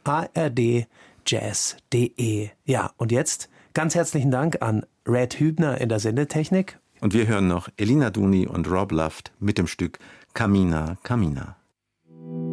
ardjazz.de. Ja, und jetzt ganz herzlichen Dank an Red Hübner in der Sendetechnik. Und wir hören noch Elina Duni und Rob Luft mit dem Stück Camina, Camina.